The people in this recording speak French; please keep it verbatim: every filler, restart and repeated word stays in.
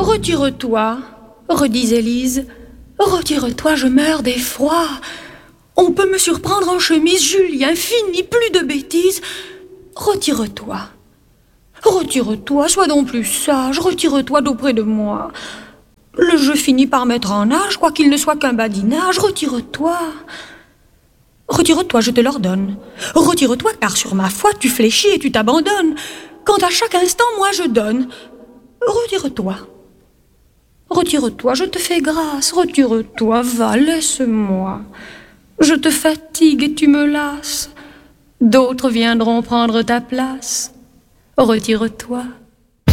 Retire-toi, redisait Lise. Retire-toi, je meurs d'effroi. On peut me surprendre en chemise, Julien, fini, plus de bêtises. Retire-toi. Retire-toi, sois donc plus sage, retire-toi d'auprès de moi. Le jeu finit par mettre en nage, quoiqu'il ne soit qu'un badinage. Retire-toi. Retire-toi, je te l'ordonne. Retire-toi, car sur ma foi, tu fléchis et tu t'abandonnes. Quand à chaque instant, moi je donne. Retire-toi. Retire-toi, je te fais grâce. Retire-toi, va, laisse-moi. Je te fatigue et tu me lasses. D'autres viendront prendre ta place. Retire-toi.